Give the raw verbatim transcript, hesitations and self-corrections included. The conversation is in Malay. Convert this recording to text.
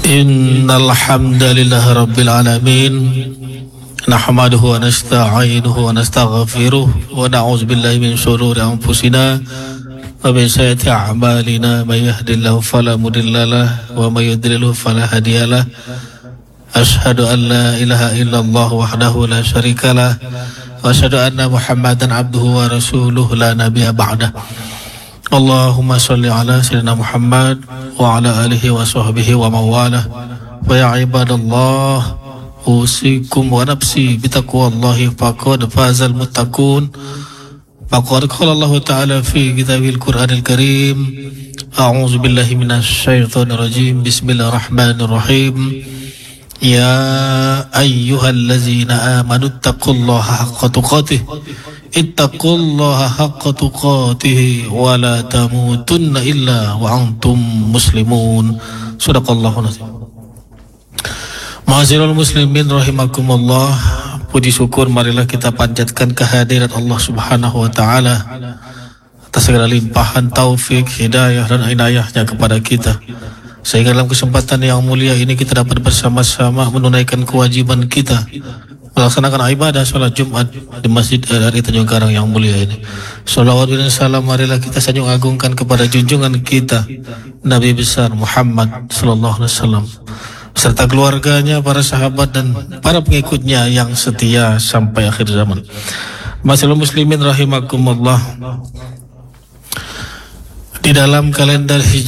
Innal hamdalillah rabbil alamin nahmaduhu wa nasta'inuhu wa nastaghfiruh wa na'udzu billahi min shururi anfusina wa min sayyiati a'malina may yahdihillahu fala mudilla lahu wa may yudlil fala hadiya lahu. Ashhadu an la ilaha illallah wahdahu la syarika lah wa ashhadu anna Muhammadan abduhu wa rasuluhu la nabiyya ba'dah. Allahumma salli ala sayyidina Muhammad wa ala alihi wa sahbihi wa mawalah. Wa ya ibadallah, usikum wa nafsi bitaqwallahi faqad fazal muttaqun. Faqad qala Allah ta'ala fi kitabil Qur'anil Karim, a'udzu billahi minasy syaithanir rajim. Bismillahirrahmanirrahim. Ya ayyuhallazina amanu taqullaha haqqa tuqatih ittaqullaha haqqa tuqatih wa la tamutunna illa wa antum muslimun. Shadaqallahu nazim. Ma'asyiral muslimin rahimakumullah, puji syukur marilah kita panjatkan kehadirat Allah Subhanahu wa taala atas segala limpahan taufik, hidayah dan inayahnya kepada kita, sehingga dalam kesempatan yang mulia ini kita dapat bersama-sama menunaikan kewajiban kita melaksanakan ibadah salat Jumat di Masjid Al-Ari Tanjung Karang yang mulia ini. Salawat dan salam marilah kita sanjung agungkan kepada junjungan kita Nabi besar Muhammad sallallahu alaihi wasallam serta keluarganya, para sahabat dan para pengikutnya yang setia sampai akhir zaman. Masyaallah muslimin rahimakumullah, di dalam kalender Hijriah